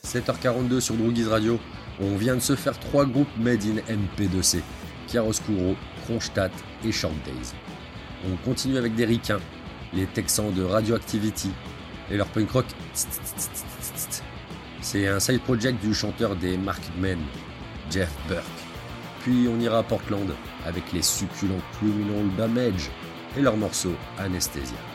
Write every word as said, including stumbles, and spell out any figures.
sept heures quarante-deux sur Droogies Radio. On vient de se faire trois groupes made in M P deux C. Chiaroscuro, Kronstadt et Short Days. On continue avec des ricains, les Texans de Radioactivity et leur punk rock. C'est un side project du chanteur des Marked Men, Jeff Burke. Puis on ira à Portland avec les succulents Criminal Damage et leur morceau Anesthesia.